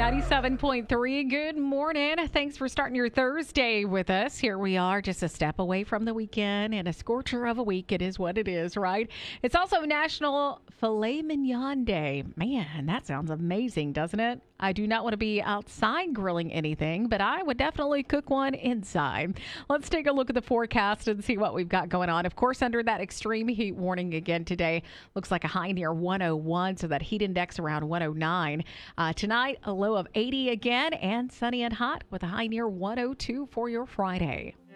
97.3. Good morning. Thanks for starting your Thursday with us. Here we are, just a step away from the weekend and a scorcher of a week. It is what it is, right? It's also National Filet Mignon Day. Man, that sounds amazing, doesn't it? I do not want to be outside grilling anything, but I would definitely cook one inside. Let's take a look at the forecast and see what we've got going on. Of course, under that extreme heat warning again today, looks like a high near 101, so that heat index around 109. Tonight, a low of 80 again, and sunny and hot with a high near 102 for your Friday.